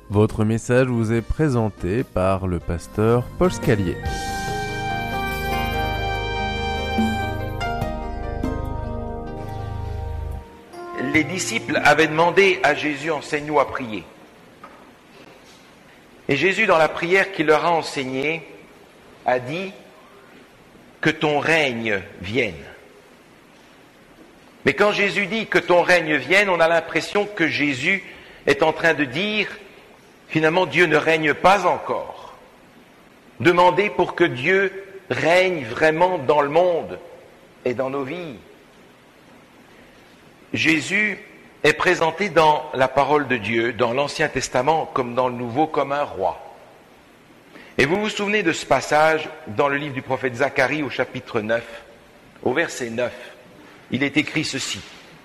Votre message vous est présenté par le pasteur Paul Scalier. Les disciples avaient demandé à Jésus, enseigne-nous à prier. Et Jésus, dans la prière qu'il leur a enseignée, a dit que ton règne vienne. Mais quand Jésus dit que ton règne vienne, on a l'impression que Jésus est en train de dire, finalement, Dieu ne règne pas encore. Demandez pour que Dieu règne vraiment dans le monde et dans nos vies. Jésus est présenté dans la parole de Dieu, dans l'Ancien Testament comme dans le Nouveau, comme un roi. Et vous vous souvenez de ce passage dans le livre du prophète Zacharie au chapitre 9, au verset 9. Il est écrit ceci.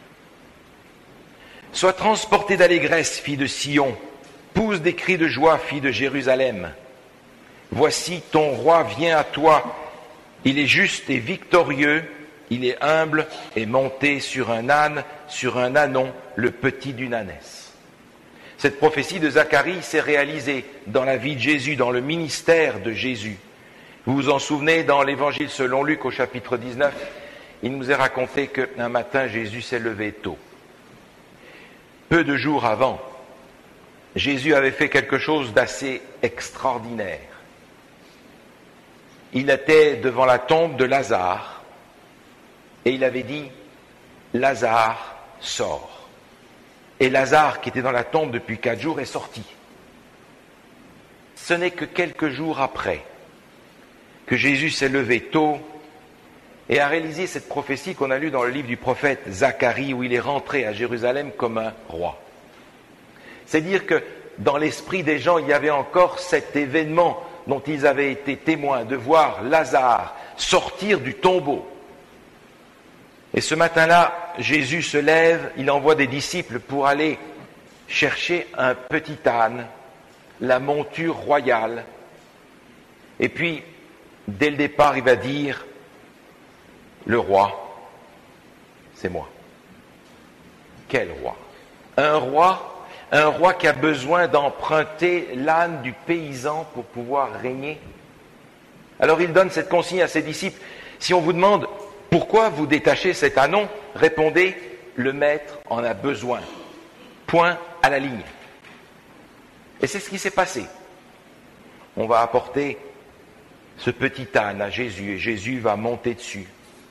« Sois transportée d'allégresse, fille de Sion, pousse des cris de joie, fille de Jérusalem. Voici ton roi vient à toi, il est juste et victorieux, il est humble et monté sur un âne, sur un ânon, le petit d'une ânesse. » Cette prophétie de Zacharie s'est réalisée dans la vie de Jésus, dans le ministère de Jésus. Vous vous en souvenez, dans l'évangile selon Luc au chapitre 19, il nous est raconté qu'un matin Jésus s'est levé tôt. Peu de jours avant, Jésus avait fait quelque chose d'assez extraordinaire. Il était devant la tombe de Lazare et il avait dit « Lazare, sort ». Et Lazare, qui était dans la tombe depuis 4 jours, est sorti. Ce n'est que quelques jours après que Jésus s'est levé tôt et a réalisé cette prophétie qu'on a lue dans le livre du prophète Zacharie, où il est rentré à Jérusalem comme un roi. C'est-à-dire que dans l'esprit des gens, il y avait encore cet événement dont ils avaient été témoins, de voir Lazare sortir du tombeau. Et ce matin-là, Jésus se lève, il envoie des disciples pour aller chercher un petit âne, la monture royale. Et puis, dès le départ, il va dire, le roi, c'est moi. Quel roi? Un roi qui a besoin d'emprunter l'âne du paysan pour pouvoir régner. Alors il donne cette consigne à ses disciples. Si on vous demande, pourquoi vous détachez cet ânon? Répondez, le maître en a besoin. Point à la ligne. Et c'est ce qui s'est passé. On va apporter ce petit âne à Jésus et Jésus va monter dessus.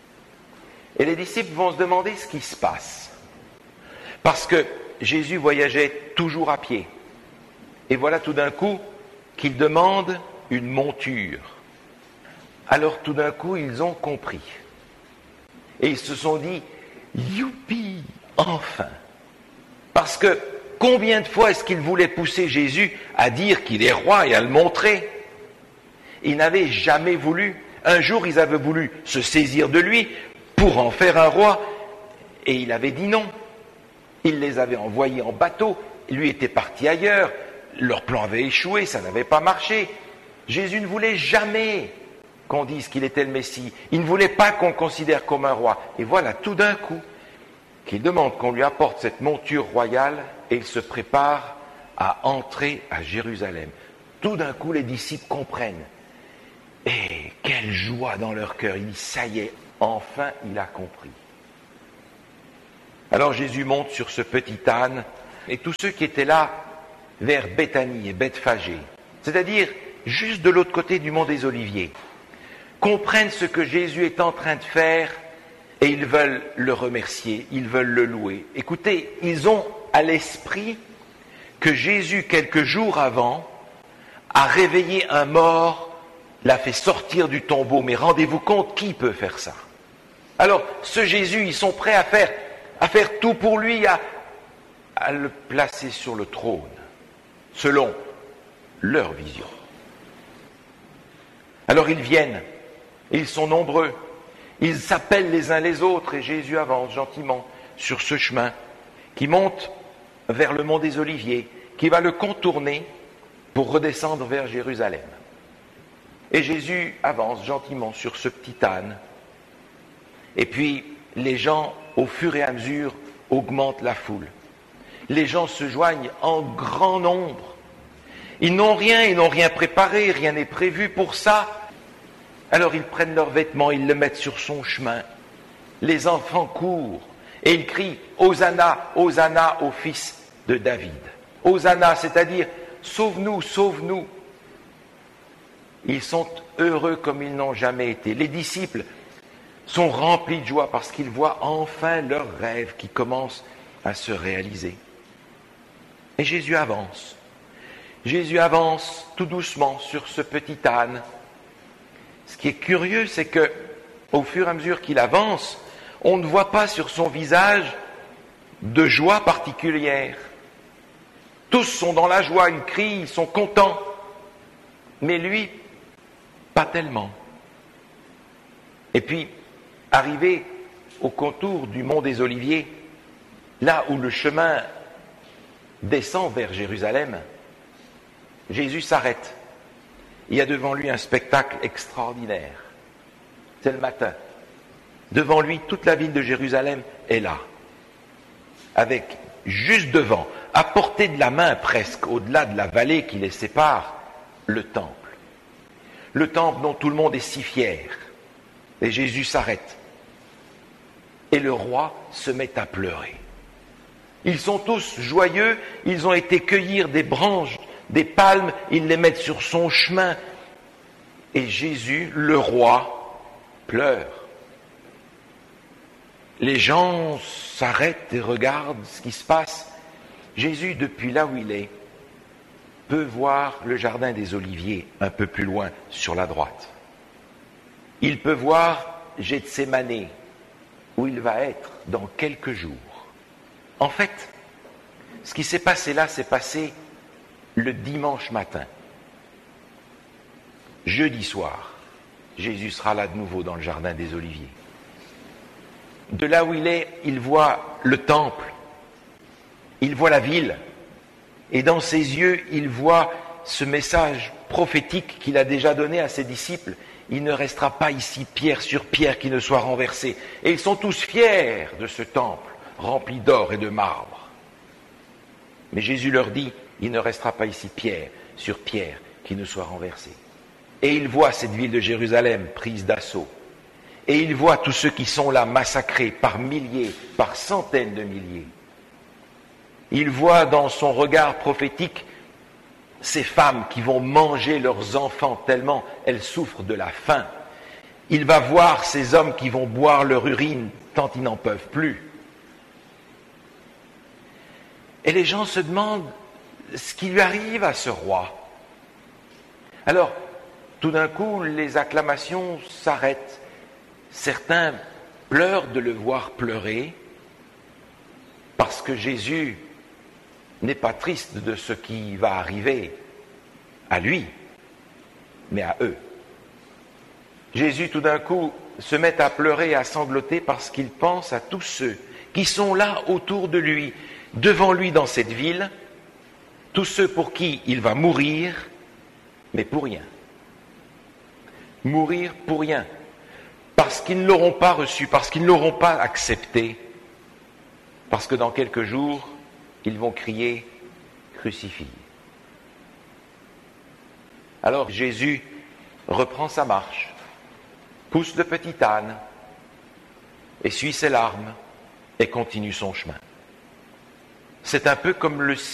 Et les disciples vont se demander ce qui se passe. Parce que Jésus voyageait toujours à pied. Et voilà tout d'un coup qu'il demande une monture. Alors tout d'un coup, ils ont compris. Et ils se sont dit, youpi, enfin. Parce que combien de fois est-ce qu'ils voulaient pousser Jésus à dire qu'il est roi et à le montrer? Ils n'avaient jamais voulu. Un jour, ils avaient voulu se saisir de lui pour en faire un roi. Et il avait dit non. Il les avait envoyés en bateau. Lui était parti ailleurs. Leur plan avait échoué, ça n'avait pas marché. Jésus ne voulait jamais qu'on dise qu'il était le Messie. Il ne voulait pas qu'on le considère comme un roi. Et voilà, tout d'un coup, qu'il demande qu'on lui apporte cette monture royale et il se prépare à entrer à Jérusalem. Tout d'un coup, les disciples comprennent. Et quelle joie dans leur cœur. Ils disent, ça y est, enfin il a compris. Alors Jésus monte sur ce petit âne et tous ceux qui étaient là vers Béthanie et Bethphagée, c'est-à-dire juste de l'autre côté du mont des Oliviers, comprennent ce que Jésus est en train de faire et ils veulent le remercier, ils veulent le louer. Écoutez, ils ont à l'esprit que Jésus, quelques jours avant, a réveillé un mort, l'a fait sortir du tombeau. Mais rendez-vous compte, qui peut faire ça? Alors, ce Jésus, ils sont prêts à faire tout pour lui, à le placer sur le trône, selon leur vision. Alors ils viennent, et ils sont nombreux, ils s'appellent les uns les autres, et Jésus avance gentiment sur ce chemin qui monte vers le mont des Oliviers, qui va le contourner pour redescendre vers Jérusalem. Et Jésus avance gentiment sur ce petit âne, et puis les gens, au fur et à mesure, augmentent la foule. Les gens se joignent en grand nombre Ils n'ont rien préparé, rien n'est prévu pour ça. Alors ils prennent leurs vêtements, ils le mettent sur son chemin. Les enfants courent et ils crient « Hosanna, Hosanna au fils de David ». Hosanna, c'est-à-dire « Sauve-nous, sauve-nous ». Ils sont heureux comme ils n'ont jamais été. Les disciples sont remplis de joie parce qu'ils voient enfin leur rêve qui commence à se réaliser. Et Jésus avance. Jésus avance tout doucement sur ce petit âne. Ce qui est curieux, c'est que, au fur et à mesure qu'il avance, on ne voit pas sur son visage de joie particulière. Tous sont dans la joie, ils crient, ils sont contents. Mais lui, pas tellement. Et puis, arrivé au contour du mont des Oliviers, là où le chemin descend vers Jérusalem, Jésus s'arrête. Il y a devant lui un spectacle extraordinaire. C'est le matin. Devant lui, toute la ville de Jérusalem est là. Avec, juste devant, à portée de la main presque, au-delà de la vallée qui les sépare, le temple. Le temple dont tout le monde est si fier. Et Jésus s'arrête. Et le roi se met à pleurer. Ils sont tous joyeux, ils ont été cueillir des branches, des palmes, ils les mettent sur son chemin. Et Jésus, le roi, pleure. Les gens s'arrêtent et regardent ce qui se passe. Jésus, depuis là où il est, peut voir le jardin des Oliviers un peu plus loin, sur la droite. Il peut voir Gethsémané, où il va être dans quelques jours. En fait, ce qui s'est passé là, s'est passé le dimanche matin. Jeudi soir, Jésus sera là de nouveau dans le jardin des Oliviers. De là où il est, il voit le temple, il voit la ville, et dans ses yeux, il voit ce message prophétique qu'il a déjà donné à ses disciples. Il ne restera pas ici pierre sur pierre qui ne soit renversée. Et ils sont tous fiers de ce temple rempli d'or et de marbre. Mais Jésus leur dit, il ne restera pas ici pierre sur pierre qui ne soit renversée. Et il voit cette ville de Jérusalem prise d'assaut. Et il voit tous ceux qui sont là massacrés par milliers, par centaines de milliers. Il voit dans son regard prophétique ces femmes qui vont manger leurs enfants tellement elles souffrent de la faim. Il va voir ces hommes qui vont boire leur urine tant ils n'en peuvent plus. Et les gens se demandent ce qui lui arrive à ce roi. Alors, tout d'un coup, les acclamations s'arrêtent. Certains pleurent de le voir pleurer parce que Jésus n'est pas triste de ce qui va arriver à lui, mais à eux. Jésus, tout d'un coup, se met à pleurer et à sangloter parce qu'il pense à tous ceux qui sont là autour de lui, devant lui dans cette ville, tous ceux pour qui il va mourir, mais pour rien. Mourir pour rien. Parce qu'ils ne l'auront pas reçu, parce qu'ils ne l'auront pas accepté, parce que dans quelques jours, ils vont crier « Crucifie ». Alors Jésus reprend sa marche, pousse le petit âne, essuie ses larmes et continue son chemin. C'est un peu comme le